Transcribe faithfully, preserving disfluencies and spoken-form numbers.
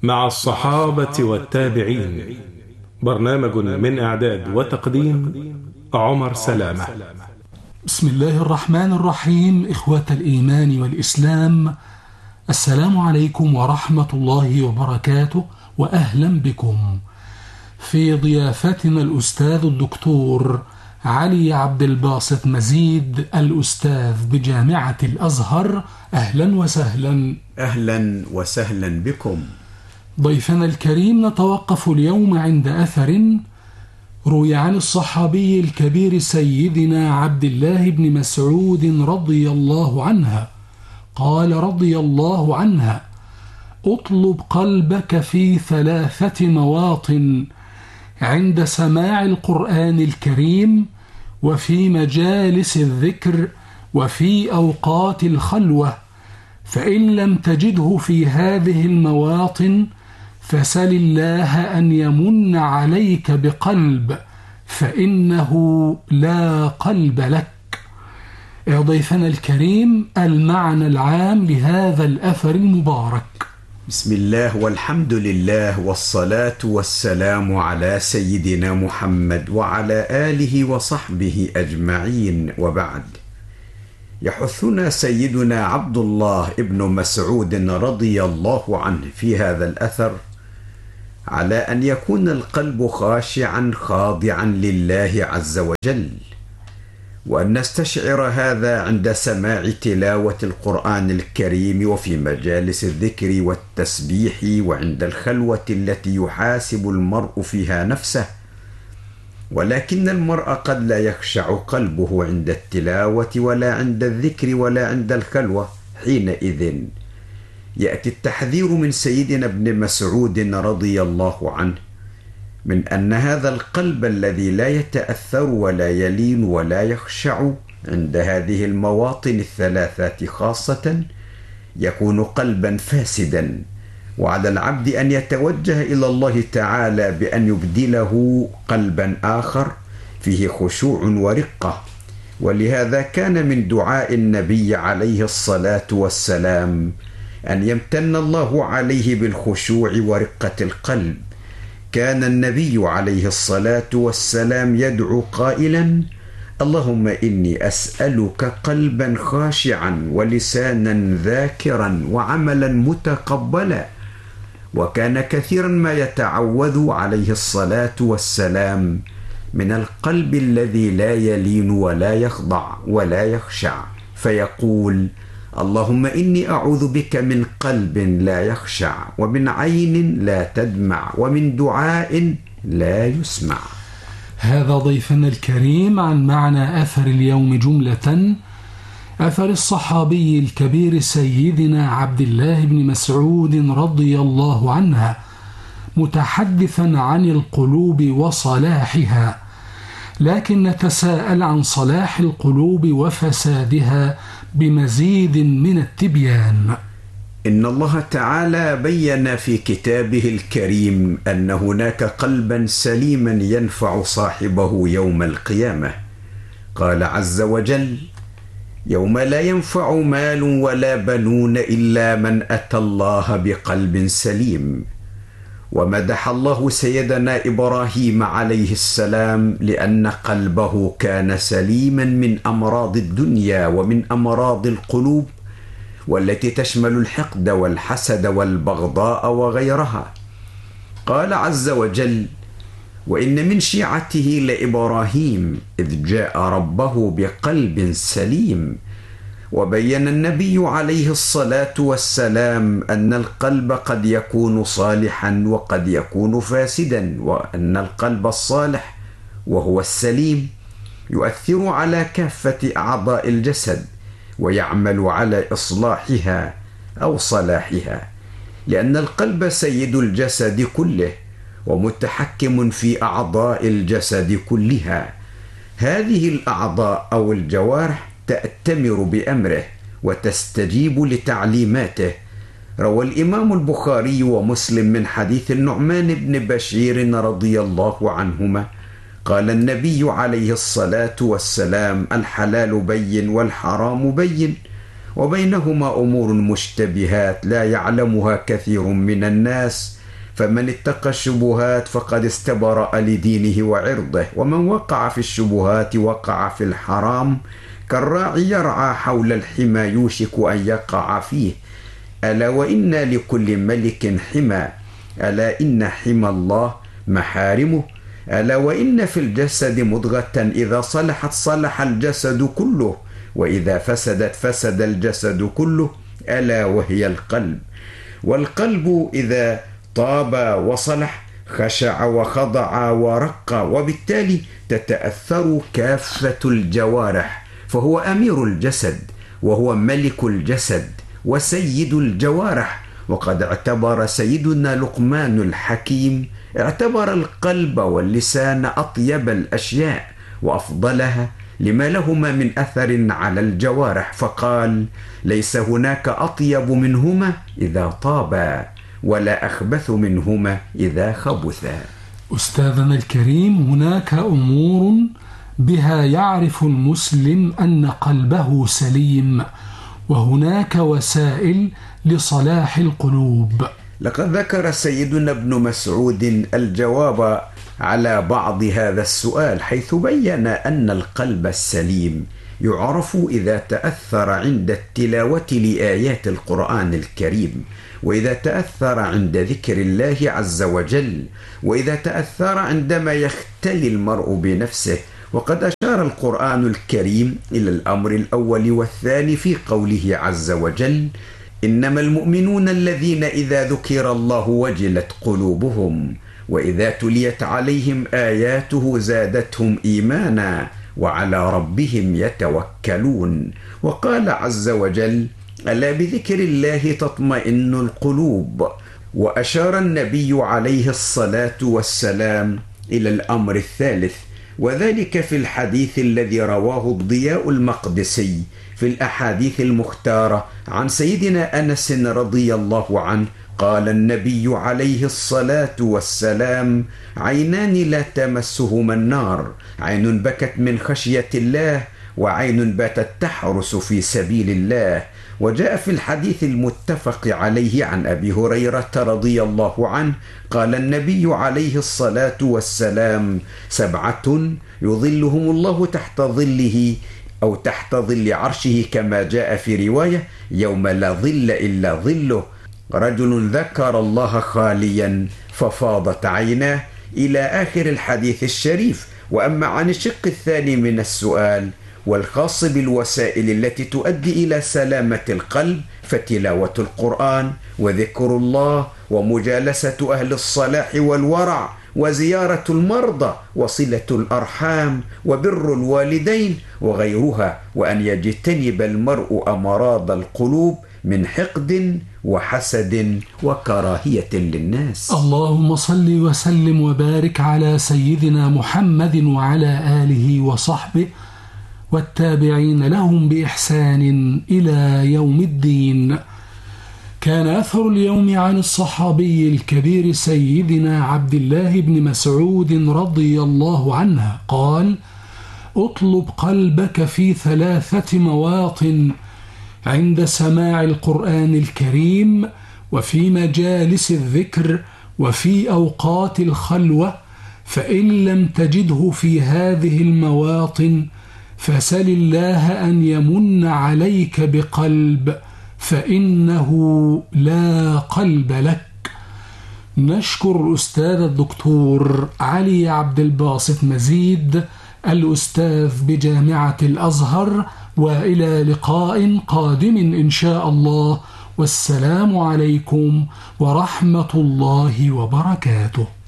مع الصحابة والتابعين. برنامج من إعداد وتقديم عمر سلامة. بسم الله الرحمن الرحيم. إخوة الإيمان والإسلام، السلام عليكم ورحمة الله وبركاته، وأهلا بكم في ضيافتنا الأستاذ الدكتور علي عبد الباسط مزيد، الأستاذ بجامعة الأزهر. أهلا وسهلا. أهلا وسهلا بكم. ضيفنا الكريم، نتوقف اليوم عند أثر روي عن الصحابي الكبير سيدنا عبد الله بن مسعود رضي الله عنه قال رضي الله عنها: اطلب قلبك في ثلاثة مواطن: عند سماع القرآن الكريم، وفي مجالس الذكر، وفي أوقات الخلوة. فإن لم تجده في هذه المواطن فسل الله أن يمن عليك بقلب، فإنه لا قلب لك. يا ضيفنا الكريم، المعنى العام لهذا الأثر المبارك. بسم الله والحمد لله والصلاة والسلام على سيدنا محمد وعلى آله وصحبه أجمعين، وبعد. يحثنا سيدنا عبد الله ابن مسعود رضي الله عنه في هذا الأثر على أن يكون القلب خاشعا خاضعا لله عز وجل، وأن نستشعر هذا عند سماع تلاوة القرآن الكريم، وفي مجالس الذكر والتسبيح، وعند الخلوة التي يحاسب المرء فيها نفسه. ولكن المرء قد لا يخشع قلبه عند التلاوة ولا عند الذكر ولا عند الخلوة. حينئذ يأتي التحذير من سيدنا ابن مسعود رضي الله عنه من أن هذا القلب الذي لا يتأثر ولا يلين ولا يخشع عند هذه المواطن الثلاثات خاصة يكون قلبا فاسدا، وعلى العبد أن يتوجه إلى الله تعالى بأن يبدله قلبا آخر فيه خشوع ورقة. ولهذا كان من دعاء النبي عليه الصلاة والسلام أن يمتن الله عليه بالخشوع ورقة القلب. كان النبي عليه الصلاة والسلام يدعو قائلا: اللهم إني أسألك قلبا خاشعا ولسانا ذاكرا وعملا متقبلا. وكان كثيرا ما يتعوذ عليه الصلاة والسلام من القلب الذي لا يلين ولا يخضع ولا يخشع، فيقول: اللهم إني أعوذ بك من قلب لا يخشع، ومن عين لا تدمع، ومن دعاء لا يسمع. هذا ضيفنا الكريم عن معنى أثر اليوم جملة. أثر الصحابي الكبير سيدنا عبد الله بن مسعود رضي الله عنه، متحدثا عن القلوب وصلاحها، لكن نتساءل عن صلاح القلوب وفسادها بمزيد من التبيان. إن الله تعالى بين في كتابه الكريم أن هناك قلبا سليما ينفع صاحبه يوم القيامة. قال عز وجل: يوم لا ينفع مال ولا بنون إلا من أتى الله بقلب سليم. ومدح الله سيدنا إبراهيم عليه السلام لأن قلبه كان سليما من أمراض الدنيا ومن أمراض القلوب، والتي تشمل الحقد والحسد والبغضاء وغيرها. قال عز وجل: وإن من شيعته لإبراهيم إذ جاء ربه بقلب سليم. وبين النبي عليه الصلاة والسلام أن القلب قد يكون صالحا وقد يكون فاسدا، وأن القلب الصالح وهو السليم يؤثر على كافة أعضاء الجسد ويعمل على إصلاحها أو صلاحها، لأن القلب سيد الجسد كله ومتحكم في أعضاء الجسد كلها. هذه الأعضاء أو الجوارح تأتمر بأمره وتستجيب لتعليماته. روى الإمام البخاري ومسلم من حديث النعمان بن بشير رضي الله عنهما قال النبي عليه الصلاة والسلام: الحلال بين والحرام بين، وبينهما أمور مشتبهات لا يعلمها كثير من الناس، فمن اتقى الشبهات فقد استبرأ لدينه وعرضه، ومن وقع في الشبهات وقع في الحرام، كالراعي يرعى حول الحمى يوشك أن يقع فيه. ألا وإن لكل ملك حمى، ألا إن حمى الله محارمه، ألا وإن في الجسد مضغة إذا صلحت صلح الجسد كله، وإذا فسدت فسد الجسد كله، ألا وهي القلب. والقلب إذا طاب وصلح خشع وخضع ورق، وبالتالي تتأثر كافة الجوارح، فهو أمير الجسد وهو ملك الجسد وسيد الجوارح. وقد اعتبر سيدنا لقمان الحكيم اعتبر القلب واللسان أطيب الأشياء وأفضلها لما لهما من أثر على الجوارح، فقال: ليس هناك أطيب منهما إذا طابا، ولا أخبث منهما إذا خبثا. أستاذنا الكريم، هناك أمور بها يعرف المسلم أن قلبه سليم، وهناك وسائل لصلاح القلوب. لقد ذكر سيدنا ابن مسعود الجواب على بعض هذا السؤال، حيث بين أن القلب السليم يعرف إذا تأثر عند التلاوة لآيات القرآن الكريم، وإذا تأثر عند ذكر الله عز وجل، وإذا تأثر عندما يختلي المرء بنفسه. وقد أشار القرآن الكريم إلى الأمر الأول والثاني في قوله عز وجل: إنما المؤمنون الذين إذا ذكر الله وجلت قلوبهم وإذا تليت عليهم آياته زادتهم إيمانا وعلى ربهم يتوكلون. وقال عز وجل: ألا بذكر الله تطمئن القلوب. وأشار النبي عليه الصلاة والسلام إلى الأمر الثالث، وذلك في الحديث الذي رواه الضياء المقدسي في الأحاديث المختارة عن سيدنا أنس رضي الله عنه، قال النبي عليه الصلاة والسلام: عينان لا تمسهما النار، عين بكت من خشية الله، وعين باتت تحرس في سبيل الله. وجاء في الحديث المتفق عليه عن أبي هريرة رضي الله عنه قال النبي عليه الصلاة والسلام: سبعة يظلهم الله تحت ظله أو تحت ظل عرشه، كما جاء في رواية: يوم لا ظل إلا ظله، رجل ذكر الله خاليا ففاضت عيناه، إلى آخر الحديث الشريف. وأما عن الشق الثاني من السؤال والخاص بالوسائل التي تؤدي إلى سلامة القلب، فتلاوة القرآن وذكر الله ومجالسة أهل الصلاح والورع وزيارة المرضى وصلة الأرحام وبر الوالدين وغيرها، وأن يجتنب المرء أمراض القلوب من حقد وحسد وكراهية للناس. اللهم صل وسلم وبارك على سيدنا محمد وعلى آله وصحبه والتابعين لهم بإحسان إلى يوم الدين. كان أثر اليوم عن الصحابي الكبير سيدنا عبد الله بن مسعود رضي الله عنه قال: اطلب قلبك في ثلاثة مواطن: عند سماع القرآن الكريم، وفي مجالس الذكر، وفي أوقات الخلوة. فإن لم تجده في هذه المواطن فسل الله أن يمن عليك بقلب، فإنه لا قلب لك. نشكر أستاذ الدكتور علي عبد الباسط مزيد، الأستاذ بجامعة الأزهر، وإلى لقاء قادم إن شاء الله، والسلام عليكم ورحمة الله وبركاته.